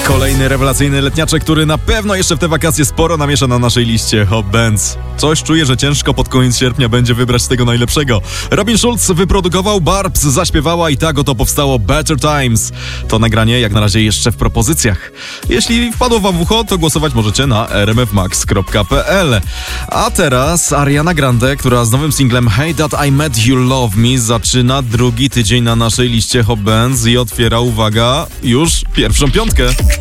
Kolejny rewelacyjny letniaczek, który na pewno jeszcze w te wakacje sporo namiesza na naszej liście. Hop Benz. Coś czuję, że ciężko pod koniec sierpnia będzie wybrać z tego najlepszego. Robin Schulz wyprodukował, Barbs zaśpiewała i tak oto powstało Better Times. To nagranie jak na razie jeszcze w propozycjach. Jeśli wpadło wam w ucho, to głosować możecie na rmfmax.pl. A teraz Ariana Grande, która z nowym singlem Hey That I Met You Love Me zaczyna drugi tydzień na naszej liście Hop Benz i otwiera, uwaga, już pierwszą piątkę.